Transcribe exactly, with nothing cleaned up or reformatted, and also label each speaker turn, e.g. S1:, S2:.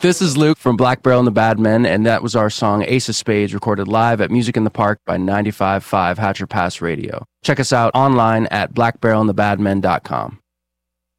S1: This is Luke from Black Barrel and the Bad Men, and that was our song Ace of Spades, recorded live at Music in the Park by ninety-five point five Hatcher Pass Radio. Check us out online at black barrel and the bad men dot com.